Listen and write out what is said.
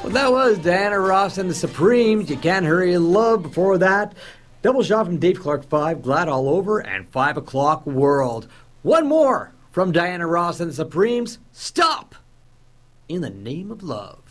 Well, that was Diana Ross and the Supremes. You Can't Hurry Love. Before that, double shot from Dave Clark 5, Glad All Over, and 5 O'Clock World. One more from Diana Ross and the Supremes, Stop! In the Name of Love.